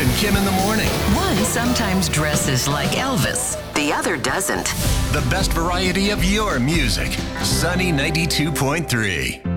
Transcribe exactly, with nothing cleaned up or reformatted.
and Kim in the morning. One sometimes dresses like Elvis, the other doesn't. The best variety of your music. Sunny ninety-two point three.